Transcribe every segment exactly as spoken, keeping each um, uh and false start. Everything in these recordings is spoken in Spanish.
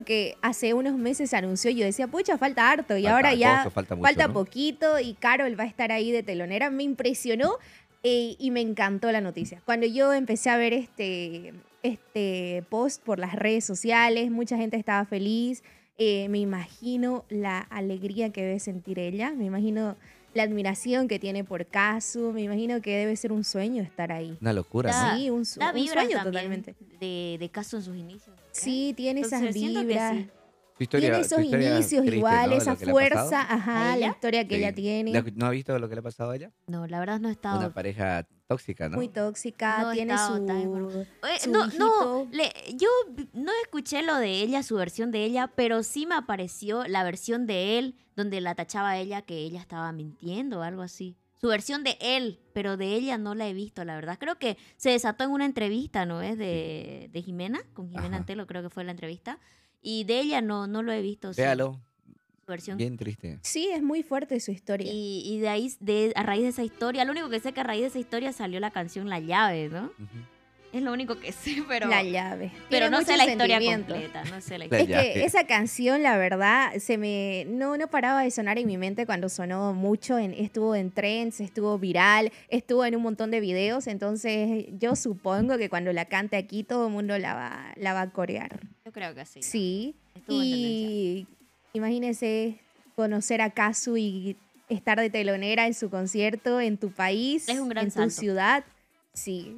que hace unos meses se anunció y yo decía, pucha, falta harto y Falta ahora ya agosto, falta mucho, falta ¿no? poquito y Karol va a estar ahí de telonera. Me impresionó eh, y me encantó la noticia. Cuando yo empecé a ver este, este post por las redes sociales, mucha gente estaba feliz. Eh, me imagino la alegría que debe sentir ella, me imagino la admiración que tiene por Casu, me imagino que debe ser un sueño estar ahí. Una locura, ¿no? Sí, Da, un, su- da un vibras sueño también totalmente. de, de Caso en sus inicios. ¿eh? Sí, tiene esas Entonces siento que vibras. sí. Tu Tiene historia, tu esos historia inicios triste, igual, ¿no? De esa lo que le ha pasado. fuerza, ajá, ¿A la ella? historia que ella Sí. tiene. ¿La- ¿No has visto lo que le ha pasado a ella? No, la verdad no he Una estado. pareja tóxica, ¿no? Muy tóxica, No he tiene estado tan informada. su, Eh, su no, no, hijito. le- yo vi- no escuché lo de ella, su versión de ella, pero sí me apareció la versión de él, donde la tachaba a ella que ella estaba mintiendo o algo así. Su versión de él, pero de ella no la he visto, la verdad. Creo que se desató en una entrevista, ¿no es? De, de Jimena, con Jimena Ajá. Antelo, creo que fue la entrevista. Y de ella no, no lo he visto, su, Véalo, su versión. bien triste. Sí, es muy fuerte su historia. Y, y de ahí, de, a raíz de esa historia, lo único que sé es que a raíz de esa historia salió la canción La Llave, ¿no? Ujú. Es lo único que sé, pero, La llave. pero Tiene no sé mucho la historia sentimiento. completa. No sé la La Es historia. llave. que esa canción, la verdad, se me no, no paraba de sonar en mi mente cuando sonó mucho, en, estuvo en trends, estuvo viral, estuvo en un montón de videos, entonces yo supongo que cuando la cante aquí todo el mundo la va, la va a corear. Yo creo que sí. Sí, Estuvo en tendencia. y imagínese conocer a Kazu y estar de telonera en su concierto en tu país, Es un gran en tu salto. ciudad. Sí,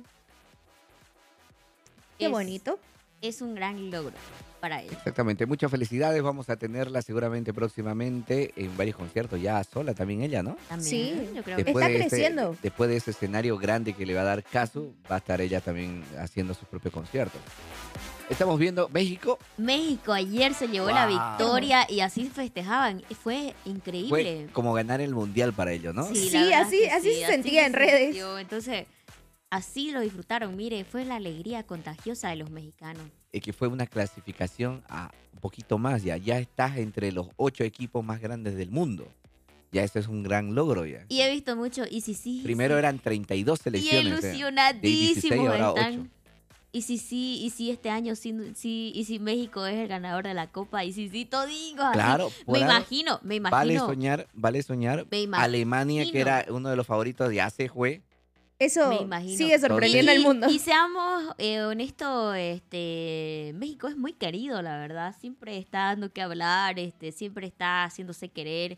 qué Es- bonito. Es un gran logro para ella. Exactamente, muchas felicidades. Vamos a tenerla seguramente próximamente en varios conciertos, ya sola también ella, ¿no? También, Sí. yo creo Después- que Está de ese- creciendo. después de ese escenario grande que le va a dar caso, va a estar ella también haciendo sus propios conciertos. Estamos viendo México. México ayer se llevó la Wow. victoria y así festejaban. Fue Fue increíble. como ganar el mundial para ellos, ¿no? Sí, la verdad así- que así se sentía en redes. sintió. Entonces, así lo disfrutaron. Mire, fue la alegría contagiosa de los mexicanos. Eh, que fue una clasificación a un poquito más ya. Ya estás entre los ocho equipos más grandes del mundo. Ya ese es un gran logro ya. Y he visto mucho, y si sí. Primero sí. eran treinta y dos Y selecciones. eh. ilusionadísimos de dieciséis ahora están. ocho. Y si sí, y si este año sí, sí, y si México es el ganador de la Copa, y si sí, todingos así. Claro, por Me algo- imagino, me imagino. Vale soñar, vale soñar. Me imagino. Alemania, que era uno de los favoritos, ya se fue. Eso Me imagino. sigue sorprendiendo y, al mundo. Y seamos eh, honestos, este, México es muy querido, la verdad. Siempre está dando que hablar, este, siempre está haciéndose querer.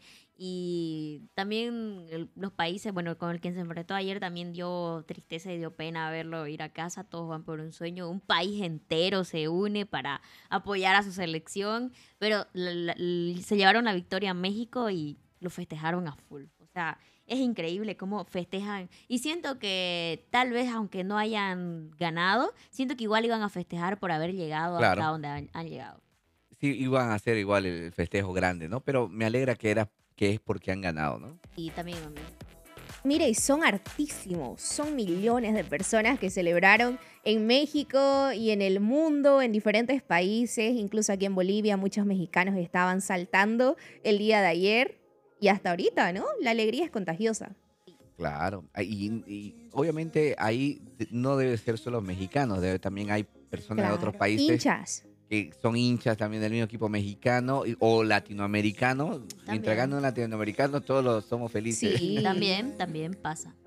Y también el- los países, bueno, con el que se enfrentó ayer también dio tristeza y dio pena verlo ir a casa. Todos van por un sueño. Un país entero se une para apoyar a su selección. Pero la- la- la- se llevaron la victoria a México y lo festejaron a full. O sea, es increíble cómo festejan. Y siento que tal vez, aunque no hayan ganado, siento que igual iban a festejar por haber llegado Claro. hasta donde han, han llegado. Sí, iban a hacer igual el festejo grande, ¿no? Pero me alegra que era que es porque han ganado, ¿no? Y también a mí. Mire, y son hartísimos, son millones de personas que celebraron en México y en el mundo, en diferentes países, incluso aquí en Bolivia muchos mexicanos estaban saltando el día de ayer y hasta ahorita, ¿no? La alegría es contagiosa. Claro. Ah, Y, y obviamente ahí de- no debe ser solo mexicanos, debe, también hay personas de otros Claro, países hinchas. que son hinchas también del mismo equipo mexicano y- o latinoamericano. Mientras También. gane un latinoamericano, todos los somos felices. Sí. También, también pasa.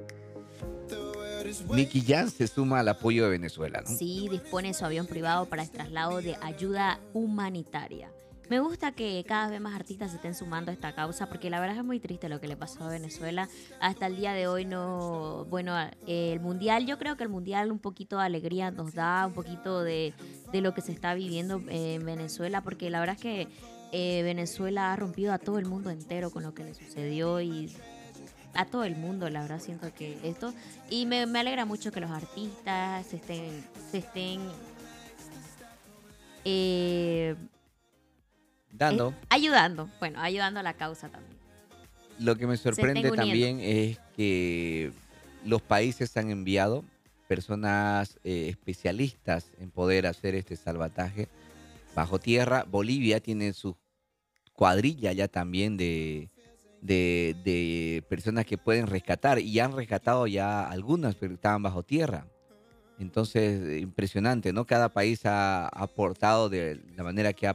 Nicky Jam se suma al apoyo de Venezuela, ¿no? Sí, dispone su avión privado para el traslado de ayuda humanitaria. Me gusta que cada vez más artistas se estén sumando a esta causa porque la verdad es muy triste lo que le pasó a Venezuela. Hasta el día de hoy no, bueno, eh, el mundial, yo creo que el mundial un poquito de alegría nos da, un poquito de, de lo que se está viviendo en Venezuela, porque la verdad es que eh, Venezuela ha rompido a todo el mundo entero con lo que le sucedió y a todo el mundo, la verdad siento que esto, y me, me alegra mucho que los artistas se estén, se estén eh, Dando. eh, ayudando, bueno, ayudando a la causa también. Lo que me sorprende uniendo. también es que los países han enviado personas eh, especialistas en poder hacer este salvataje bajo tierra. Bolivia tiene su cuadrilla ya también de, de, de personas que pueden rescatar y han rescatado ya algunas, pero estaban bajo tierra. Entonces, eh, impresionante, ¿no? Cada país ha ha aportado de la manera que ha